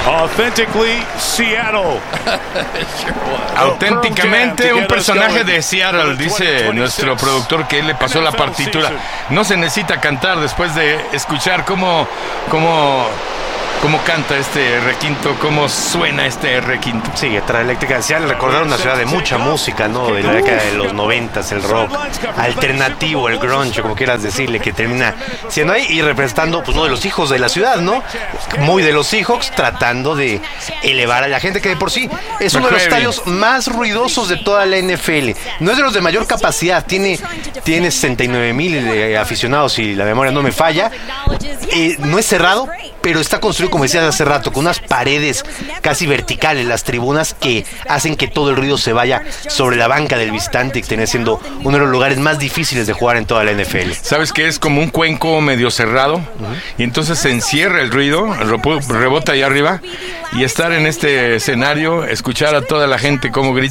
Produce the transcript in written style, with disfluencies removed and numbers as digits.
Authentically Seattle. Auténticamente un personaje de Seattle, dice nuestro productor que él le pasó la partitura. No se necesita cantar después de escuchar cómo canta este requinto, cómo suena este requinto. Sí, Guitarra Eléctrica de Seattle, recordar una ciudad de mucha música, ¿no? De la década de los 90s, el rock alternativo, el grunge, como quieras decirle, que termina siendo ahí y representando, pues, uno de los hijos de la ciudad, ¿no? Muy de los Seahawks, tratando de elevar a la gente, que de por sí es uno de los estadios más ruidosos de toda la NFL. No es de los de mayor capacidad, tiene 69,000 aficionados, si la memoria no me falla. No es cerrado, pero está construido, como decías hace rato, con unas paredes casi verticales, las tribunas, que hacen que todo el ruido se vaya sobre la banca del visitante, y termina siendo uno de los lugares más difíciles de jugar en toda la NFL. ¿Sabes qué? Es como un cuenco medio cerrado, y entonces se encierra el ruido, rebota allá arriba, y estar en este escenario, escuchar a toda la gente cómo grita